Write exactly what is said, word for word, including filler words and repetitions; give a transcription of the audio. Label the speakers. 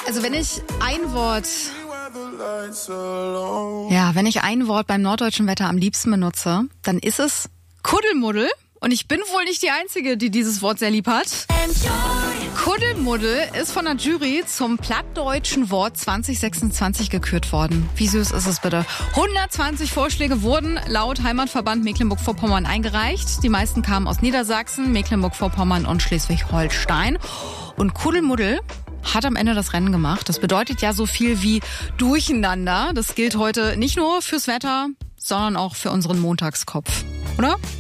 Speaker 1: Also wenn ich ein Wort, ja, wenn ich ein Wort beim norddeutschen Wetter am liebsten benutze, dann ist es Kuddelmuddel. Und ich bin wohl nicht die Einzige, die dieses Wort sehr lieb hat. Kuddelmuddel ist von der Jury zum plattdeutschen Wort zwanzig sechsundzwanzig gekürt worden. Wie süß ist es bitte? hundertzwanzig Vorschläge wurden laut Heimatverband Mecklenburg-Vorpommern eingereicht. Die meisten kamen aus Niedersachsen, Mecklenburg-Vorpommern und Schleswig-Holstein. Und Kuddelmuddel hat am Ende das Rennen gemacht. Das bedeutet ja so viel wie Durcheinander. Das gilt heute nicht nur fürs Wetter, sondern auch für unseren Montagskopf, oder?